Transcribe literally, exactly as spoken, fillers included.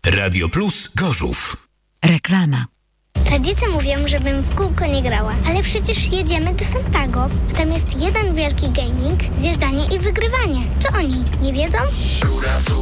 Radio Plus Gorzów. Reklama. Rodzice mówią, żebym w kółko nie grała, ale przecież jedziemy do Santago, a tam jest jeden wielki gaming, zjeżdżanie i wygrywanie. Czy oni nie wiedzą?